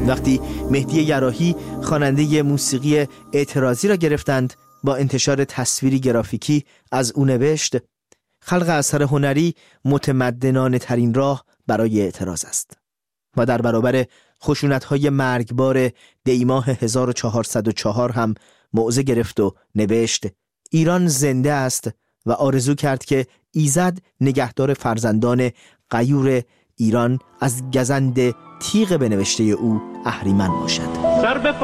وقتی مهدی یراحی خواننده موسیقی اعتراضی را گرفتند، با انتشار تصویری گرافیکی از او نوشت: خلق اثر هنری متمدنانه ترین راه برای اعتراض است. و در برابر خشونت‌های مرگبار دیماه 1404 هم موضع گرفت و نوشت: ایران زنده است و آرزو کرد که ایزد نگهدار فرزندان غیور ایران از گزند تیغ به نوشته او اهریمن باشد.